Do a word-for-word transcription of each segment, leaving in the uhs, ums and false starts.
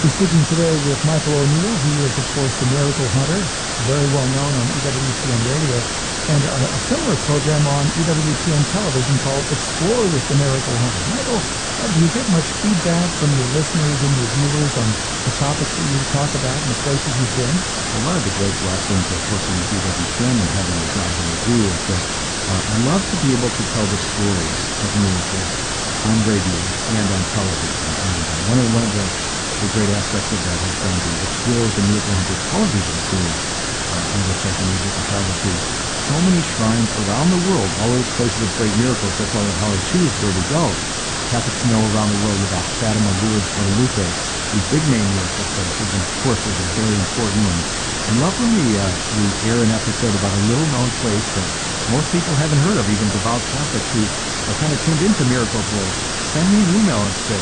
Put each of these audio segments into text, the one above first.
We're speaking today with Michael O'Neill. He is, of course, the Miracle Hunter, very well known on E W T N Radio, and a, a similar program on E W T N television called Explore with the Miracle Hunter. Michael, uh, do you get much feedback from your listeners and your viewers on the topics that you talk about and the places you've been? Well, one of the great blessings of working with E W T N and having the job that I do is that uh, I love to be able to tell the stories of miracles on radio and on television. And uh, one of one of the The great aspects of that has been the Explore with the Miracle Hunter television series, uh, in which I've been able to travel to so many shrines around the world, all those places of great miracles. That's all how I choose where we go. Catholics know around the world about Fatima, Lourdes, Guadalupe, these big name miracle places, and of course those are very important. And I'd love when we, uh, we air an episode about a little known place that most people haven't heard of, even devout Catholics who are kind of tuned into miracles will send me an email and say,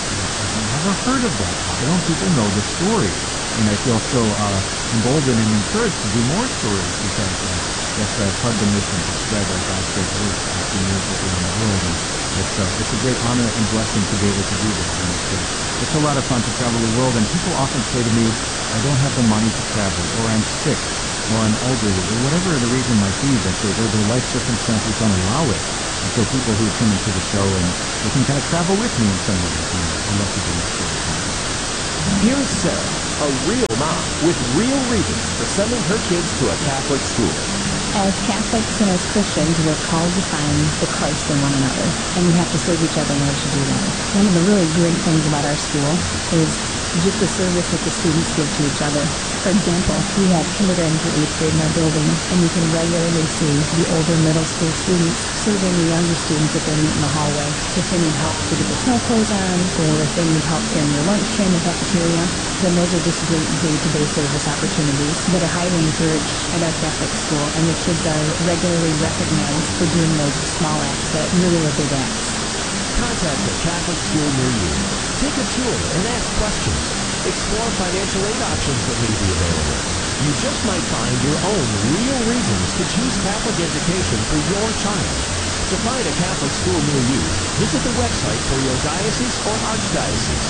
I've never heard of that. Why don't people know the story? And I feel so uh, emboldened and encouraged to do more stories because uh, that's uh, part of the mission to spread uh, God's great work out to miracles around the world. And it's, uh, it's a great honor and blessing to be able to do this. And it's, uh, it's a lot of fun to travel the world. And people often say to me, I don't have the money to travel, or I'm sick, or I'm elderly, or whatever the reason might be, that they, or their life circumstances don't allow it. And so people who tune into the show and they can kind of travel with me in some ways. And I love to do this sort of thing. Here's Sarah, a real mom with real reasons for sending her kids to a Catholic school. As Catholics and as Christians, we're called to find the Christ in one another, and we have to serve each other in order to do that. One of the really great things about our school is just the service that the students give to each other. For example, we have kindergarten through eighth grade in our building, and you can regularly see the older middle school students serving the younger students if they meet in the hallway. If they need help to get their snow clothes on, or if they need help carrying their lunch tray in the cafeteria, then those are just great day-to-day service opportunities that are highly encouraged at our Catholic school, and the kids are regularly recognized for doing those small acts that really are big acts. Contact a Catholic school near you. Take a tour and ask questions. Explore financial aid options that may be available. You just might find your own real reasons to choose Catholic education for your child. To find a Catholic school near you, visit the website for your diocese or archdiocese.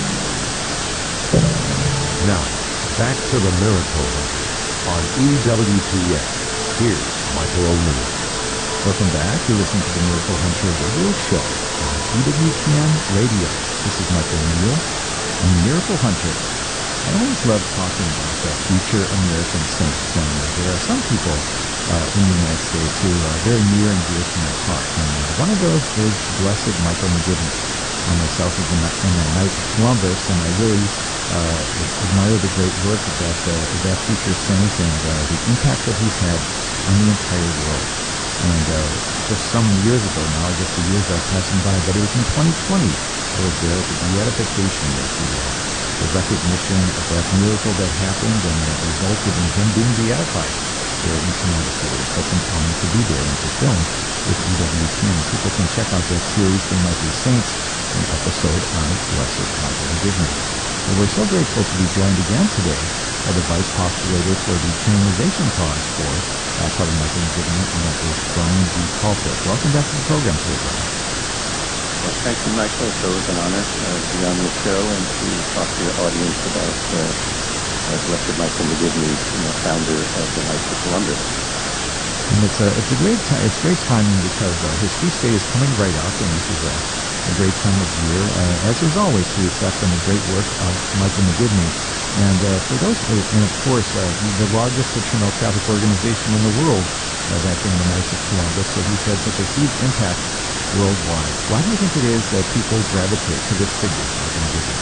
Now, back to the Miracle Hunter on E W T N. Here's Michael O'Neill. Welcome back. You're listening to the Miracle Hunter radio show on E W T N Radio. This is Michael O'Neill. I'm the Miracle Hunter. I always love talking about the future American saints. And uh, there are some people uh, in the United States who are very near and dear to my heart. And uh, one of those is Blessed Michael McGivney. Uh, myself is a, a Knight of Columbus, and I really uh, admire the great work of that, uh, of that future saint and uh, the impact that he's had on the entire world. And uh, just some years ago now, I guess the years are passing by, but it was in twenty twenty I was there at the beatification of the, uh, the recognition of that miracle that happened and that resulted in him being beatified there in Connecticut. It was such an honor to be there and to film with E W T N. People can check out that series, They Might Be Saints, an episode on Blessed Michael McGivney. And we're so grateful to be joined again today by the Vice Postulator for the Canonization Cause for uh, Father Michael McGivney, and that is Brian D. Colford. Welcome back to the program today, Brian. Well, thank you, Michael. It's always an honor uh, to be on the show and to talk to your audience about uh, uh, Blessed Michael McGivney, you know, founder of the Knights of Columbus. And it's a it's a great time. It's great timing because uh, his feast day is coming right up, and this is a, a great time of year, uh, as is always, to reflect on the great work of Michael McGivney. And uh, for those, and of course, uh, the largest fraternal Catholic organization in the world, uh, that being the Knights of Columbus, so he's had such a huge impact worldwide. Why do you think it is that people gravitate to this figure, Michael McGivney?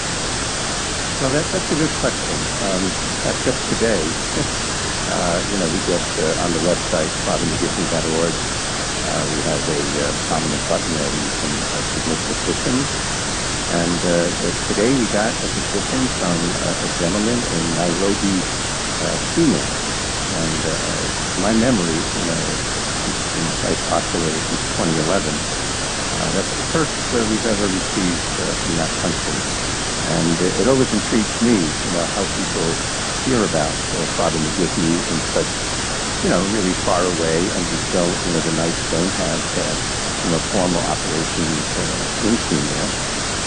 Well, that, that's a good question. Um, that's just today. uh, you know, we get uh, on the website, father mcgivney dot org, uh, we have a uh, prominent button there where you can uh, submit petitions. And uh, today we got a petition from uh, a gentleman in Nairobi, uh, Kenya. And uh, to my memory, you know, he's been quite popular since twenty eleven. Uh, that's the first uh, we've ever received uh, from that country. And it, it always intrigues me, you know, how people hear about uh, Father McGivney in such, you know, really far away, and we don't, you know, the Knights don't have, uh, you know, formal operations uh, in Kenya. And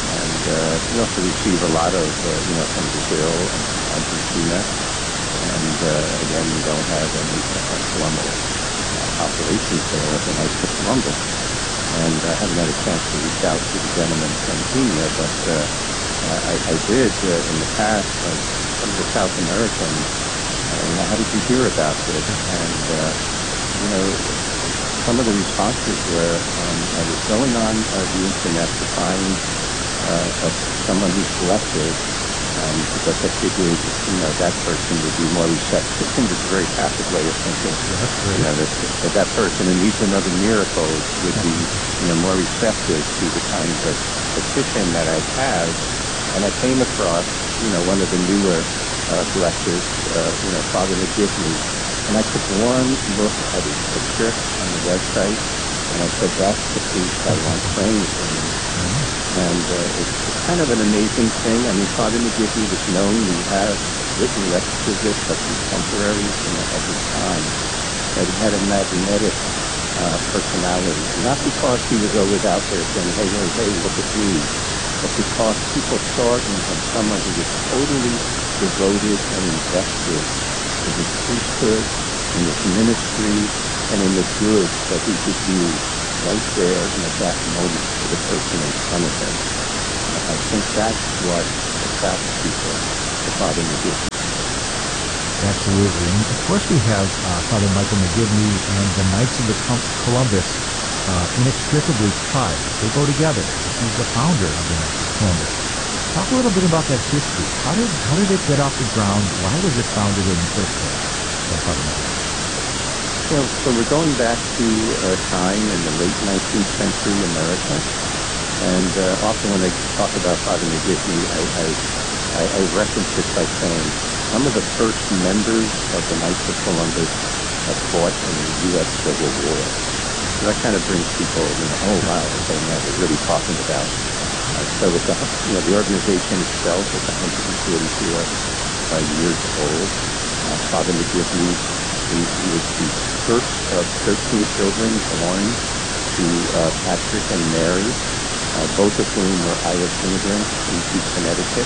uh, we also receive a lot of, uh, you know, from Brazil and from Argentina. And uh, again, we don't have any uh, formal uh, operations there at the Knights of Columbus. And I haven't had a chance to reach out to the gentleman from Kenya, but uh, uh, I, I did uh, in the past, like some of the South Americans, uh, you know, how did you hear about this? And, uh, you know, some of the responses were, um, I was going on uh, the internet to find uh, a, someone who's selected, um, because I figured, you know, that person would be more receptive. I think it's a very passive way of thinking. That's great. You know, that, that that person who needs another miracle would be, you know, more receptive to the kinds of petition that I have. And I came across, you know, one of the newer uh, collectors, uh, you know, Father McGivney. And I took one look at his picture on the website, and I said, that's the priest I want praying for me. And uh, it's, it's kind of an amazing thing. I mean, Father McGivney was known. We have written records of this, but contemporaries, you know, at the time, that he had a magnetic uh, personality. Not because he was always out there saying, hey, hey, hey, look at me, but because people saw in him someone who was totally devoted and invested in his priesthood, in his ministry, and in the good that he could do right there and at that moment for the person in front of him. Uh, I think that's what attracts people to Father McGivney. Absolutely. And of course we have uh, Father Michael McGivney and the Knights of the Com- Columbus uh, inextricably tied. They go together. He's the founder of the Knights of Columbus. Talk a little bit about that history. How did how did it get off the ground? Why was it founded in the first place? Father McGivney. So, so we're going back to a time in the late nineteenth century America. And uh, often when I talk about Father McGivney, I, I, I, I reference it by saying some of the first members of the Knights of Columbus have fought in the U S Civil War. So that kind of brings people, you know, oh wow, okay, now we're really talking about. Uh, so it's a, you know, the organization itself is one hundred forty-four uh, years old. Uh, Father McGivney, he, he was the first of thirteen children born to uh, Patrick and Mary, uh, both of whom were Irish immigrants into Connecticut.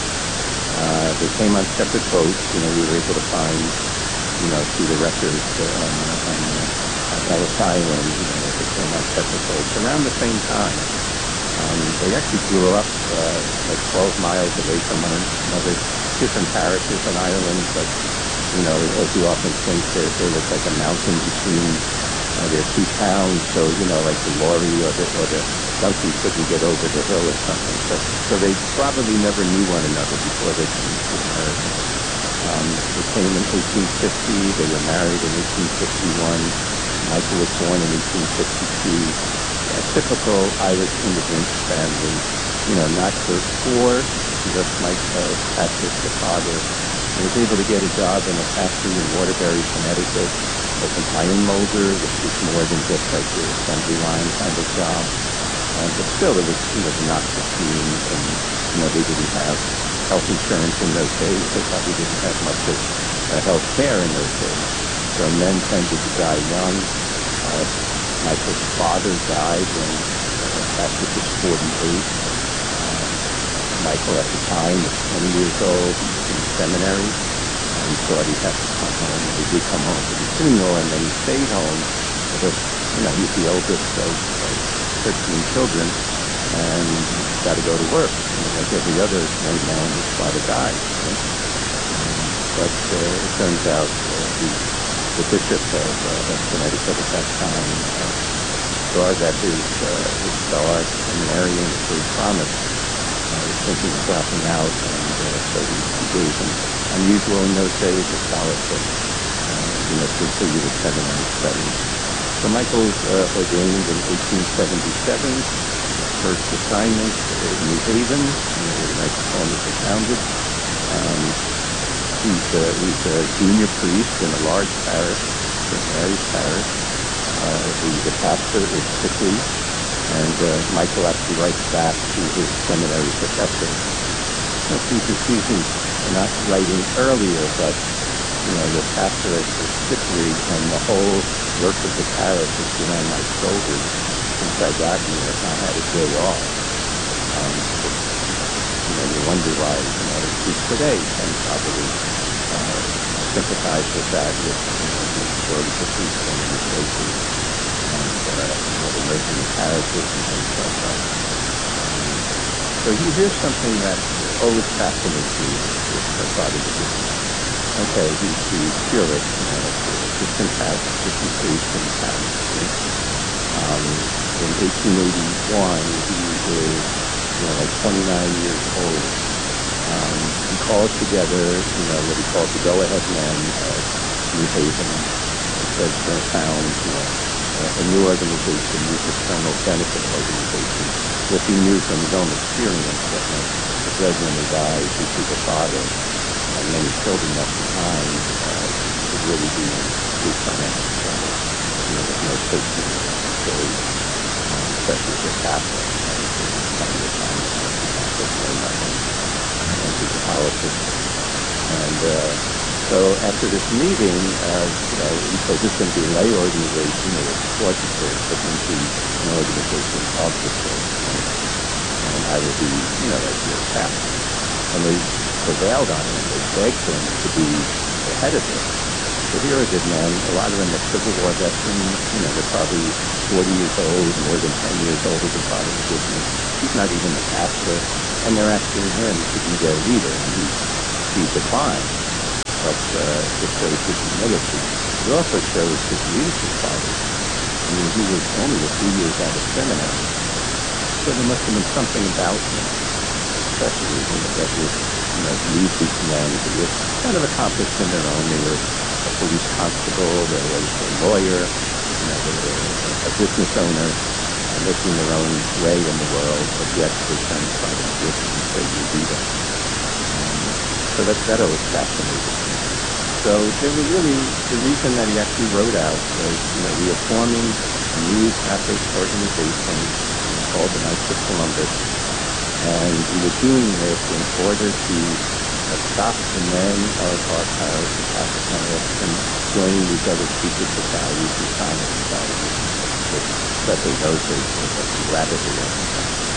Uh, they came on separate boats. You know, we were able to find, you know, through the records uh, on, on, uh, on Ellis Island, you know, they came on separate boats around the same time. Um, they actually grew up uh, like twelve miles away from one another, different parishes on Ireland, but you know, as you often think, there, there was like a mountain between uh, their two towns, so, you know, like the lorry or the, or the donkey couldn't get over the hill or something. So, so they probably never knew one another before they came to America. Um, they came in eighteen fifty, they were married in eighteen fifty-one. Michael was born in eighteen fifty-two. A typical Irish immigrant family, you know, not so poor, just like uh, Patrick, the father. He was able to get a job in a factory in Waterbury, Connecticut, as an iron molder, which was more than just like the assembly line kind of job. Um, but still, it was, you know, the noxious fumes, and, you know, they didn't have health insurance in those days. They probably didn't have much of uh, health care in those days. So men tended to die young. Uh, Michael's father died when uh, Patrick was forty-eight. Um, Michael at the time was twenty years old. He was in seminary. Uh, he thought he had to come home, and he did come home for the funeral, and then he stayed home because, you know, he's the eldest of, of thirteen children, and he's got to go to work. You know, like every other young man, his father died. Right? Um, but uh, it turns out uh, the, the bishop of, uh, of Connecticut at that time uh, saw that his, uh, his star seminarian was very promised. I was thinking of dropping out, and uh, so he, he gave him, unusual in those days, a scholarship, uh, you know, to continue the seminary studies. So Michael was uh, ordained in eighteen seventy-seven. His first assignment in New Haven, you know, where the Knights of Columbus was founded. Um, he's, a, he's a junior priest in a large parish, Saint Mary's Parish. Uh, the, the pastor is sickly. And uh, Michael actually writes back to his seminary professor. So please excuse me for not writing earlier, but, you know, the pastorate is sickly, and the whole work of the parish has been on my shoulders since I got here. I had a day off. Um, wonder why, you know, the priests today can probably uh, sympathize with that, with, you know, the stories of priests in many places, and, uh, you know, the merging of parishes and things like that. Um, so he, here's something that always fascinates me with, with Father McGivney. Okay, he's the curate, you know, assistant, assistant priest in the parish. Right? Um, in eighteen eighty-one, he is, you know, like twenty-nine years old. Um, he calls together, you know, what he calls the go-ahead men of New Haven. He says we're going to found, you know, a, a new organization, new fraternal benefit organization, which he knew from his own experience that, you know, if Redmond dies, his super father, and many children left behind, uh, he would really be in big financial trouble, you know, with no safety net at this age, um, especially if they're Catholic. And it was kind of a time that most of the Catholics know nothing uh, and into politics. And uh, so after this meeting, uh, you know, he says this is going to be a lay organization that will support the church, but into an organization of the church. Right? And I will be, you know, like your chaplain. And they prevailed on him. They begged him to be the head of it. So here are good men, a lot of them are Civil War veterans, you know, they're probably forty years old, more than ten years older than Father McGivney. He's not even a pastor, and they're asking him to be their leader, and he, he declined. But uh, it shows his humility. It also shows his leadership qualities. I mean, he was only a few years out of seminary, so there must have been something about him, especially, you know, that would, you know, lead these men who were kind of accomplished in their own. They were a police constable, they were a lawyer, you know, they were a, a business owner, uh, making their own way in the world, but yet they turned to Father McGivney and said, you lead us. Um, so that, that always fascinated me. So they were really, the reason that he actually wrote out was, you know, we are forming a new Catholic organization, you know, called the Knights of Columbus, and we were doing this in order to uh, stop the men of our parish, the Catholic parish, from joining these other secret societies, Masonic societies, which, especially those days, were like radically anti-Catholic,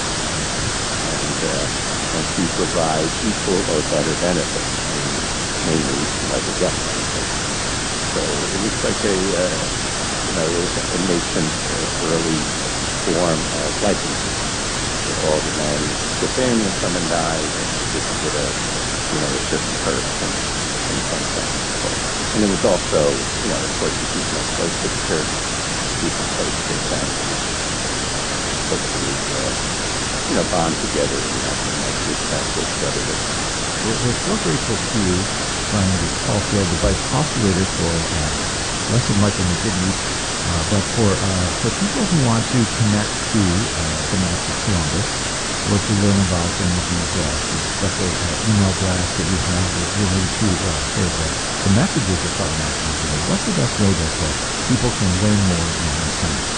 and uh, and to provide equal or better benefits, mainly like a death benefit. So it was like a, uh, you know, it was a nascent uh, early form of life insurance. All the men chip in when someone died, and this is get a, you know, a certain perk and things like that. So, and it was also, you know, of course, to keep them close to the church, keep them close to their families, and hopefully, uh, you know, bond together in that, in that good Catholic brotherhood. We're, we're so grateful to Brian Caulfield, the Vice Postulator for uh, Blessed Michael McGivney. Uh, but for uh, for people who want to connect to uh, the Knights of Columbus, or to learn about any of these, uh, these special uh, email blasts that you have related to uh, sort of the, the messages of Father Michael McGivney, what's the best way that uh, people can learn more and sign up?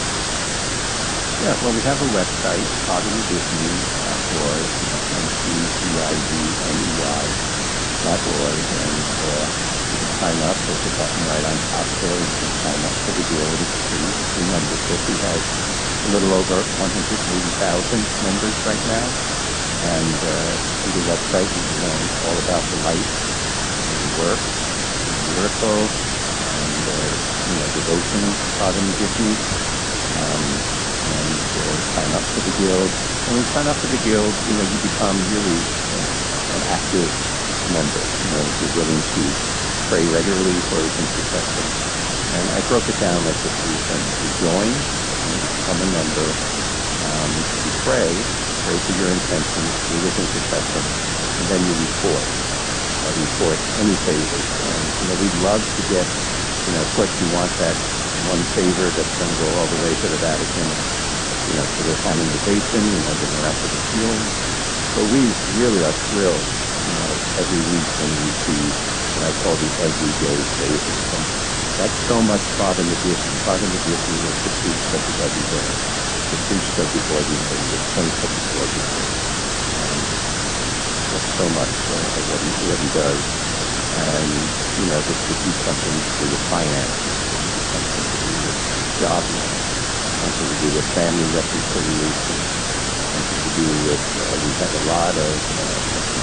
Yeah, well, we have a website, father mcgivney dot org, M C G I V N E Y dot org, and uh, you can sign up. There's a button right on top there. You can sign up for the Guild. It's free. It's free membership. We have a little over one hundred eighty thousand members right now. And uh, through the website, you can learn all about the life, and the work, and the miracle, and uh, you know, devotion to Father McGivney. Um, and uh, sign up for the Guild. And when you sign up for the Guild, you know, you become really uh, an active member. You know, you're willing to pray regularly for his intercession. And I broke it down like this: you can join, and become a member. Um, you pray, pray for your intentions, do his intercession, and then you report, uh, report any favors. And you know, we'd love to get, you know, of course, we want that one favor that's going to go all the way to the Vatican, you know, to the canonization, you know, the miraculous healing. But we really are thrilled, you know, every week when we receive what I call the everyday favors. And that's so much Father McGivney. Father McGivney was the priest of the everyday, the priest of the ordinary, the saint of the ordinary. And that's so much uh, of what he, what he does. And, you know, this could be something to do with finances, something to do with job law, something to do with family reconciliation, something to do with, uh, we've had a lot of uh,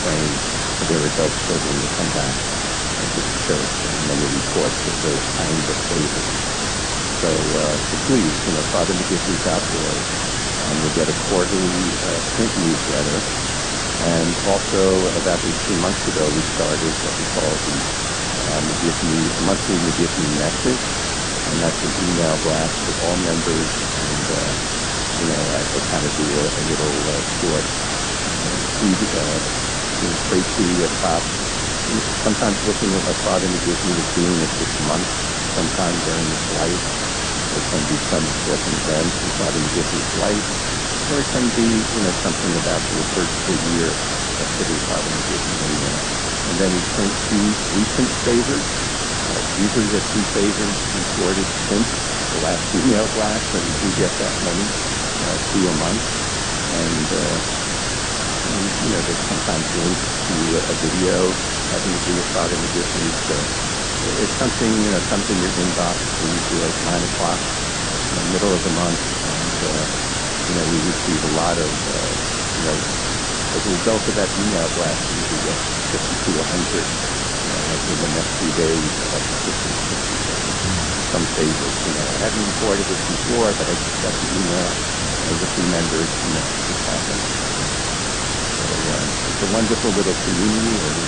praying for their adult children to come back uh, to the church, and many reports of those kinds of favors. So, uh, so please, you know, father mcgivney dot org. Um, you'll get a quarterly uh, print newsletter. And also, about eighteen months ago, we started what we call the uh, McGivney, monthly McGivney message. And that's an email blast to all members. And, uh, you know, I, I kind of do a, a little uh, short uh, tweet, uh, you know, Tracy at top. Sometimes looking at what Father McGivney is doing at this month, sometime during his life. There can be some important events in Father McGivney's life. Or it can be, you know, something about the liturgical year of City Father McGivney. And, uh, and then we print two recent favors. Uh, usually the two favors recorded since the last email blast, and we do get that many, uh, two a month. And, uh, and, you know, there's sometimes links to a video having to do with Father McGivney. So it's something, you know, comes in your inbox, usually like nine o'clock in the middle of the month. And, uh, you know, we receive a lot of, uh, you know, as a result of that email blast, we usually get fifty to one hundred, you know, like in the next few days, uh, fifty, fifty, some favors. You know, I hadn't reported this before, but I just got the email uh, with the members, and that's just happened. So uh, it's a wonderful little community where we